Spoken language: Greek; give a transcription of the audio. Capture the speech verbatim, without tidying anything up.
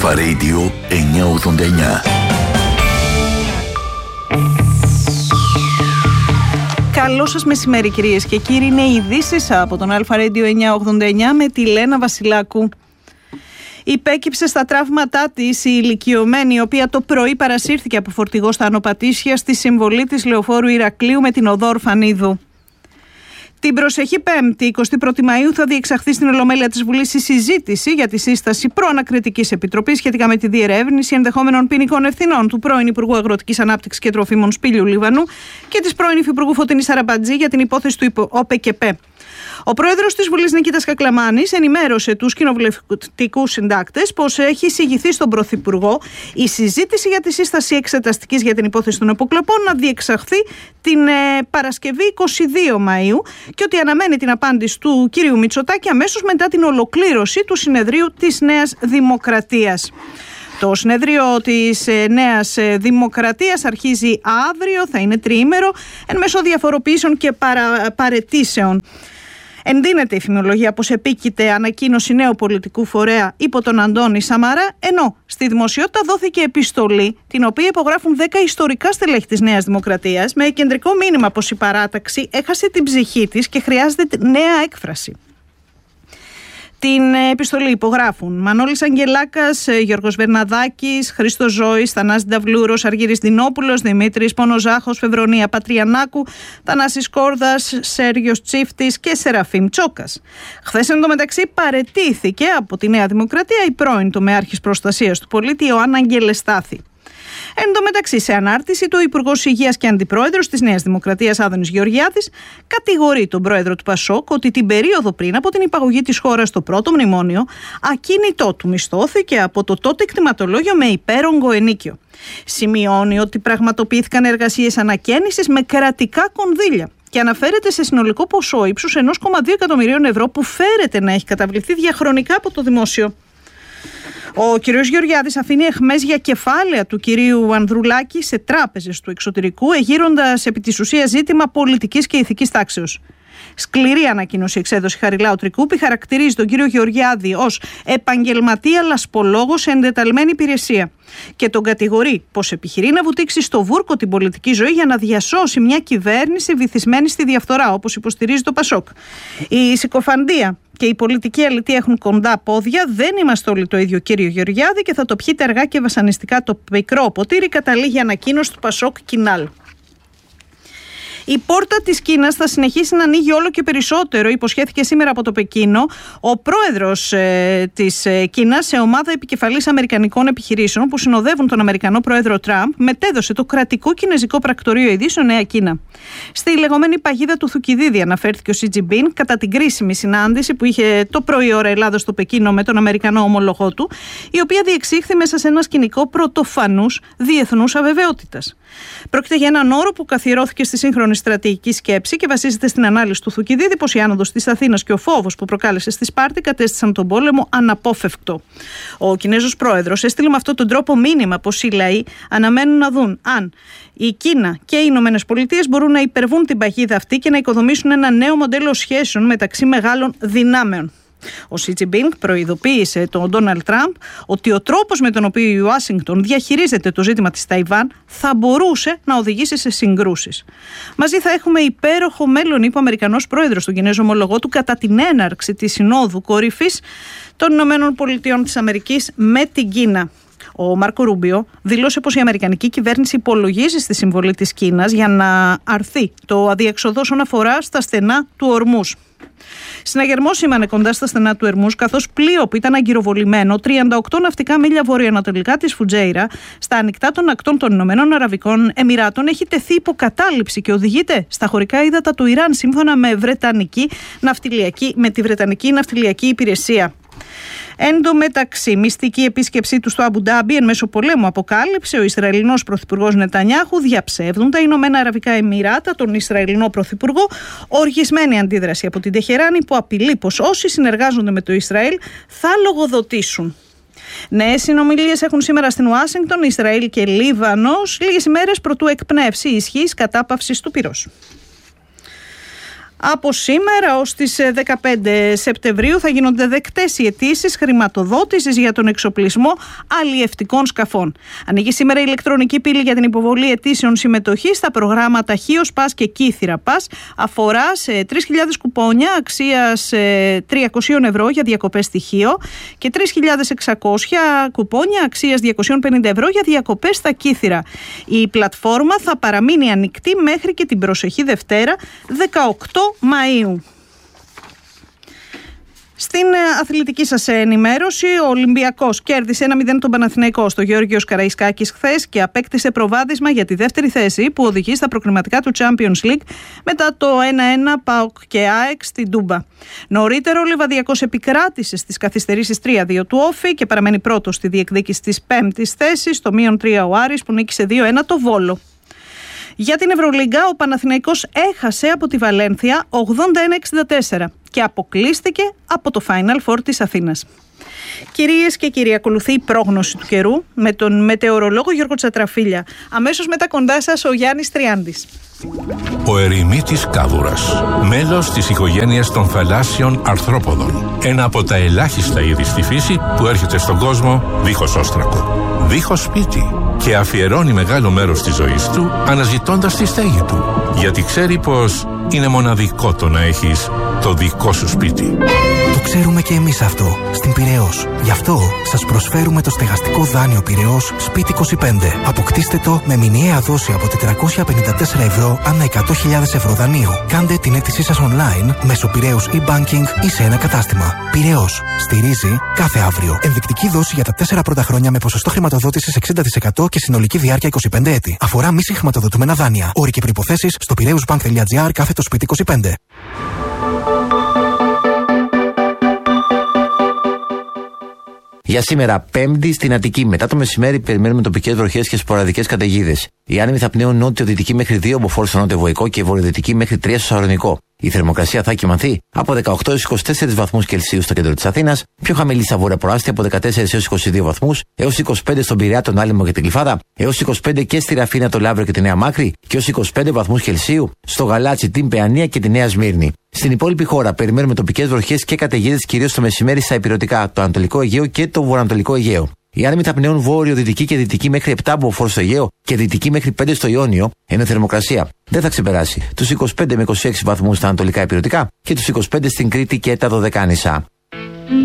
Αλφα Radio εννιακόσια ογδόντα εννιά. Καλό σας μεσημέρι, κυρίες και κύριοι. Είναι οι ειδήσεις από τον Αλφα Radio εννιακόσια ογδόντα εννιά με τη Λένα Βασιλάκου. Υπέκυψε στα τραύματά της η ηλικιωμένη, η οποία το πρωί παρασύρθηκε από φορτηγό στα Άνω Πατήσια στη συμβολή της λεωφόρου Ηρακλείου με την οδό Ορφανίδου. Την προσεχή Πέμπτη, εικοστή πρώτη Μαΐου, θα διεξαχθεί στην Ολομέλεια της Βουλής η συζήτηση για τη σύσταση προανακριτικής επιτροπής σχετικά με τη διερεύνηση ενδεχόμενων ποινικών ευθυνών του πρώην Υπουργού Αγροτικής Ανάπτυξης και Τροφίμων Σπύλιου Λίβανου και της πρώην Υφυπουργού Φωτεινής Αραμπατζή για την υπόθεση του ΟΠΕΚΕΠΕ. Ο πρόεδρος της Βουλής Νικήτας Κακλαμάνης ενημέρωσε τους κοινοβουλευτικούς συντάκτες πως έχει εισηγηθεί στον Πρωθυπουργό η συζήτηση για τη σύσταση εξεταστικής για την υπόθεση των υποκλοπών να διεξαχθεί την ε, Παρασκευή εικοστή δεύτερη Μαΐου και ότι αναμένει την απάντηση του κύριου Μητσοτάκη αμέσως μετά την ολοκλήρωση του συνεδρίου της Νέας Δημοκρατίας. Το συνέδριο της Νέας Δημοκρατίας αρχίζει αύριο, θα είναι τριήμερο, εν μέσω διαφοροποιήσεων και παρα, παρετήσεων. Ενδύνεται η φημολογία πως επίκειται ανακοίνωση νέου πολιτικού φορέα υπό τον Αντώνη Σαμαρά, ενώ στη δημοσιότητα δόθηκε επιστολή, την οποία υπογράφουν δέκα ιστορικά στελέχη της Νέας Δημοκρατίας, με κεντρικό μήνυμα πως η παράταξη έχασε την ψυχή της και χρειάζεται νέα έκφραση. Την επιστολή υπογράφουν Μανώλης Αγγελάκας, Γιώργος Βερναδάκης, Χρήστος Ζώης, Θανάσης Νταυλούρος, Αργύρης Δινόπουλος, Δημήτρης Πονοζάχος, Φεβρονία Πατριανάκου, Θανάσης Κόρδας, Σέργιος Τσίφτης και Σεραφείμ Τσόκας. Χθες εντωμεταξύ παρετήθηκε από τη Νέα Δημοκρατία η πρώην τομεάρχης προστασίας του πολίτη Ιωάννα Αγγελεστάθη. Εν τω μεταξύ, σε ανάρτηση, το Υπουργός Υγείας και Αντιπρόεδρος της Νέας Δημοκρατίας Άδωνης Γεωργιάδης κατηγορεί τον πρόεδρο του Πασόκ ότι την περίοδο πριν από την υπαγωγή της χώρας στο πρώτο μνημόνιο, ακίνητό του μισθώθηκε από το τότε εκτιματολόγιο με υπέρογκο ενίκιο. Σημειώνει ότι πραγματοποιήθηκαν εργασίες ανακαίνησης με κρατικά κονδύλια και αναφέρεται σε συνολικό ποσό ύψους ενός κόμμα δύο εκατομμυρίων ευρώ που φέρεται να έχει καταβληθεί διαχρονικά από το δημόσιο. Ο κ. Γεωργιάδης αφήνει αιχμές για κεφάλαια του κυρίου Ανδρουλάκη σε τράπεζες του εξωτερικού, εγείροντας επί της ουσίας ζήτημα πολιτικής και ηθικής τάξεως. Σκληρή ανακοίνωση εξέδωσε Χαριλάου Τρικούπη, χαρακτηρίζει τον κύριο Γεωργιάδη ως επαγγελματία λασπολόγο σε εντεταλμένη υπηρεσία και τον κατηγορεί πως επιχειρεί να βουτήξει στο βούρκο την πολιτική ζωή για να διασώσει μια κυβέρνηση βυθισμένη στη διαφθορά, όπως υποστηρίζει το Πασόκ. Η συκοφαντία και η πολιτική ελιτή έχουν κοντά πόδια. Δεν είμαστε όλοι το ίδιο, κύριο Γεωργιάδη, και θα το πιείτε αργά και βασανιστικά το πικρό ποτήρι, καταλήγει ανακοίνωση του Πασόκ Κινάλ. Η πόρτα της Κίνας θα συνεχίσει να ανοίγει όλο και περισσότερο, υποσχέθηκε σήμερα από το Πεκίνο ο πρόεδρος ε, της ε, Κίνας σε ομάδα επικεφαλής αμερικανικών επιχειρήσεων που συνοδεύουν τον Αμερικανό πρόεδρο Τραμπ, μετέδωσε το κρατικό κινέζικο πρακτορείο ειδήσεων Νέα Κίνα. Στη λεγόμενη παγίδα του Θουκυδίδη αναφέρθηκε ο Σι Τζιμπίν κατά την κρίσιμη συνάντηση που είχε το πρωί ώρα Ελλάδος στο Πεκίνο με τον Αμερικανό ομολογό του, η οποία διεξήχθη μέσα σε ένα σκηνικό πρωτοφανούς διεθνούς αβεβαιότητας. Πρόκειται για έναν όρο που καθιερώθηκε στη σύγχρονη στρατηγική σκέψη και βασίζεται στην ανάλυση του Θουκυδίδη πως η άνοδος της Αθήνας και ο φόβος που προκάλεσε στη Σπάρτη κατέστησαν τον πόλεμο αναπόφευκτο. Ο Κινέζος πρόεδρος έστειλε με αυτόν τον τρόπο μήνυμα πως οι λαοί αναμένουν να δουν αν η Κίνα και οι Ηνωμένες Πολιτείες μπορούν να υπερβούν την παγίδα αυτή και να οικοδομήσουν ένα νέο μοντέλο σχέσεων μεταξύ μεγάλων δυνάμεων. Ο Σι Τζιμπίνγκ προειδοποίησε τον Ντόναλντ Τραμπ ότι ο τρόπος με τον οποίο η Ουάσιγκτον διαχειρίζεται το ζήτημα της Ταϊβάν θα μπορούσε να οδηγήσει σε συγκρούσεις. Μαζί θα έχουμε υπέροχο μέλλον, είπε ο Αμερικανός πρόεδρος του Κινέζου ομολογό του κατά την έναρξη της Συνόδου Κορυφής των Ηνωμένων Πολιτειών της Αμερικής με την Κίνα. Ο Μάρκο Ρούμπιο δήλωσε πως η αμερικανική κυβέρνηση υπολογίζει στη συμβολή της Κίνας για να αρθεί το αδιεξοδό όσον αφορά στα στενά του Ορμούς. Συναγερμός σήμανε κοντά στα στενά του Ερμούς, καθώς πλοίο που ήταν αγκυροβολημένο τριάντα οκτώ ναυτικά μίλια βορειοανατολικά της Φουτζέιρα, στα ανοιχτά των ακτών των Ηνωμένων Αραβικών Εμιράτων, έχει τεθεί υποκατάληψη και οδηγείται στα χωρικά ύδατα του Ιράν, σύμφωνα με, Βρετανική ναυτιλιακή, με τη Βρετανική Ναυτιλιακή Υπηρεσία. Εν τω μεταξύ, μυστική επίσκεψή του στο Αμπουντάμπι εν μέσω πολέμου αποκάλυψε ο Ισραηλινός Πρωθυπουργός Νετανιάχου, διαψεύδουν τα Ηνωμένα Αραβικά Εμιράτα τον Ισραηλινό Πρωθυπουργό, οργισμένη αντίδραση από την Τεχεράνη που απειλεί πως όσοι συνεργάζονται με το Ισραήλ θα λογοδοτήσουν. Νέες συνομιλίες έχουν σήμερα στην Ουάσιγκτον, Ισραήλ και Λίβανος, λίγες ημέρες προτού εκπνεύσει η ισχύς κατάπαυσης του πυρός. Από σήμερα ως τις δεκαπέντε Σεπτεμβρίου θα γίνονται δεκτές οι αιτήσεις χρηματοδότησης για τον εξοπλισμό αλλιευτικών σκαφών. Ανοίγει σήμερα η ηλεκτρονική πύλη για την υποβολή αιτήσεων συμμετοχής στα προγράμματα Χίος Πας και Κύθυρα Πας. Αφορά σε τρεις χιλιάδες κουπόνια αξίας τριακόσια ευρώ για διακοπές στη Χίο και τρεις χιλιάδες εξακόσια κουπόνια αξίας διακόσια πενήντα ευρώ για διακοπές στα Κύθυρα. Η πλατφόρμα θα παραμείνει ανοιχτή μέχρι και την προσεχή Δευτέρα δεκαοκτώ Μαΐου. Στην αθλητική σας ενημέρωση, ο Ολυμπιακός κέρδισε ένα μηδέν τον Παναθηναϊκό στο Γεώργιος Καραϊσκάκης χθες και απέκτησε προβάδισμα για τη δεύτερη θέση που οδηγεί στα προκριματικά του Champions League μετά το ένα ένα ΠΑΟΚ και ΑΕΚ στην Τούμπα. Νωρίτερα ο Λιβαδιακός επικράτησε στις καθυστερήσεις τρία δύο του Όφη και παραμένει πρώτος στη διεκδίκηση της πέμπτης θέσης, στο μείον τρία ο Άρης που νίκησε δύο ένα το Βόλο. Για την Ευρωλίγκα, ο Παναθηναϊκός έχασε από τη Βαλένθια ογδόντα ένα εξήντα τέσσερα και αποκλείστηκε από το Final Four της Αθήνας. Κυρίες και κύριοι, ακολουθεί η πρόγνωση του καιρού με τον μετεωρολόγο Γιώργο Τσατραφίλια. Αμέσως μετά κοντά σας ο Γιάννης Τριάντης. Ο ερημίτης κάβουρας, μέλος της οικογένειας των θαλάσσιων αρθρόποδων. Ένα από τα ελάχιστα είδη στη φύση που έρχεται στον κόσμο δίχως όστρακο, δίχως σπίτι και αφιερώνει μεγάλο μέρος της ζωής του αναζητώντας τη στέγη του. Γιατί ξέρει πως είναι μοναδικό το να έχεις το δικό σου σπίτι. Το ξέρουμε και εμείς αυτό στην Πειραιώς. Γι' αυτό σας προσφέρουμε το στεγαστικό δάνειο Πειραιώς Σπίτι είκοσι πέντε. Αποκτήστε το με μηνιαία δόση από τετρακόσια πενήντα τέσσερα ευρώ ανά εκατό χιλιάδες ευρώ δανείου. Κάντε την αίτησή σας online μέσω Πειραιώς e-banking ή σε ένα κατάστημα. Πειραιώς. Στηρίζει κάθε αύριο. Ενδεικτική δόση για τα τέσσερα πρώτα χρόνια με ποσοστό χρηματοδότησης εξήντα τοις εκατό και συνολική διάρκεια είκοσι πέντε έτη. Αφορά μη συγχρηματοδοτούμενα δάνεια. Όροι και προϋποθέσεις στο πειραιούσbank.gr κάθετο σπίτι είκοσι πέντε. Για σήμερα, Πέμπτη, στην Αττική. Μετά το μεσημέρι, περιμένουμε τοπικές βροχές και σποραδικές καταιγίδες. Οι άνεμοι θα πνέουν νότιο-δυτική μέχρι δύο μποφόρ στο νότιο-βορεικό και βορειοδυτική μέχρι τρία στο Σαλονικό. Η θερμοκρασία θα κυμανθεί από δεκαοκτώ έως είκοσι τέσσερις βαθμούς Κελσίου στο κέντρο της Αθήνας, πιο χαμηλή στα βόρεια προάστια από δεκατέσσερα έως είκοσι δύο βαθμούς, έως είκοσι πέντε στον Πειραιά, τον Άλυμο και την Κλιφάδα, έως είκοσι πέντε και στη Ραφίνα, το Λαύριο και τη Νέα Μάκρη και έως είκοσι πέντε βαθμούς Κελσίου στο Γαλάτσι, την Παιανία και τη Νέα Σμύρνη. Στην υπόλοιπη χώρα περιμένουμε τοπικές βροχές και καταιγίδες κυρίως το μεσημέρι στα υπηρετικά, το Ανατολικό Αιγαίο και το Βορειοανατολικό Αιγαίο. Οι άνεμοι θα πνέουν βόρειο-δυτική και δυτική μέχρι επτά μποφόρ στο Αιγαίο και δυτική μέχρι πέντε στο Ιόνιο, ενώ η θερμοκρασία δεν θα ξεπεράσει τους είκοσι πέντε με είκοσι έξι βαθμούς στα ανατολικά υπηρετικά και τους είκοσι πέντε στην Κρήτη και τα Δωδεκάνησα.